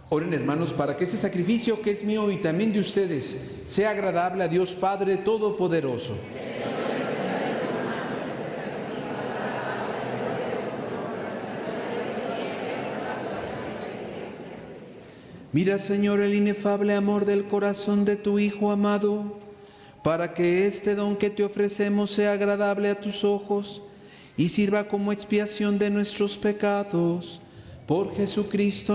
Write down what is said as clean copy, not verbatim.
Oren, hermanos, para que este sacrificio que es mío y también de ustedes sea agradable a Dios Padre Todopoderoso. Mira, Señor, el inefable amor del corazón de tu Hijo amado, para que este don que te ofrecemos sea agradable a tus ojos y sirva como expiación de nuestros pecados. Por Jesucristo